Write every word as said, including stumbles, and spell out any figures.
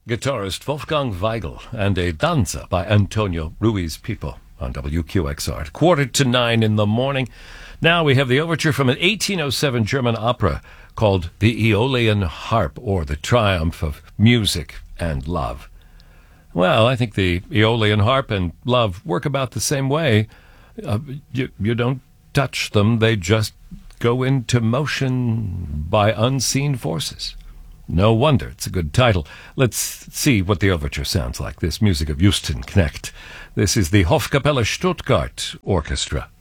guitarist Wolfgang Weigel and a danza by Antonio Ruiz Pipo on W Q X R. Quarter to nine in the morning. Now we have the overture from an eighteen oh seven German opera called The Aeolian Harp, or The Triumph of Music and Love. Well, I think the Aeolian harp and love work about the same way. Uh, you, you don't touch them, they just go into motion by unseen forces. No wonder it's a good title. Let's see what the overture sounds like. This music of Houston Knecht. This is the Hofkapelle Stuttgart Orchestra.